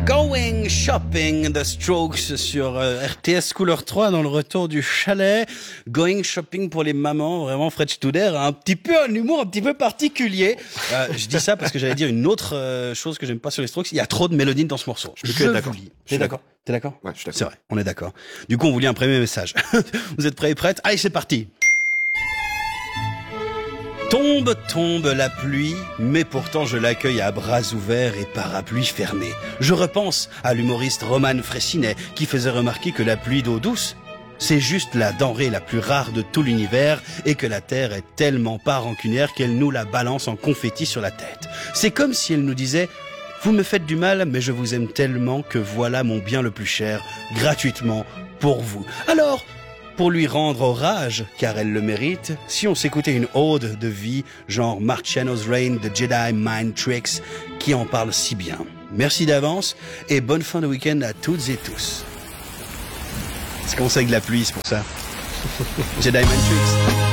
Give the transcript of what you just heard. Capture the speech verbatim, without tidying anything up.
Going Shopping, The Strokes sur euh, R T S Couleur trois dans le retour du chalet. Going Shopping pour les mamans, vraiment Fred Studer a un petit peu un humour un petit peu particulier. Euh, je dis ça parce que j'allais dire une autre euh, chose que j'aime pas sur les Strokes, il y a trop de mélodie dans ce morceau. Je peux être d'accord. T'es d'accord? T'es d'accord? Ouais, je suis d'accord. C'est vrai, on est d'accord. Du coup, on vous lit un premier message. Vous êtes prêts et prêtes? Allez, c'est parti. Tombe, tombe la pluie, mais pourtant je l'accueille à bras ouverts et parapluie fermé. Je repense à l'humoriste Roman Fressinet qui faisait remarquer que la pluie d'eau douce, c'est juste la denrée la plus rare de tout l'univers et que la Terre est tellement pas rancunière qu'elle nous la balance en confetti sur la tête. C'est comme si elle nous disait « Vous me faites du mal, mais je vous aime tellement que voilà mon bien le plus cher, gratuitement, pour vous. » Alors, pour lui rendre orage, car elle le mérite, si on s'écoutait une ode de vie, genre Marciano's Reign de Jedi Mind Tricks, qui en parle si bien. Merci d'avance, et bonne fin de week-end à toutes et tous. C'est comme ça avec la pluie, c'est pour ça. Jedi Mind Tricks.